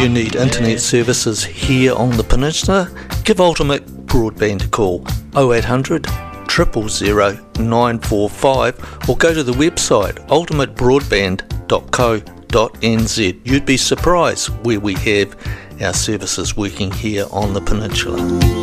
you need internet services here on the peninsula, give Ultimate Broadband a call 0800 000 945 or go to the website ultimatebroadband.co.nz. You'd be surprised where we have our services working here on the peninsula.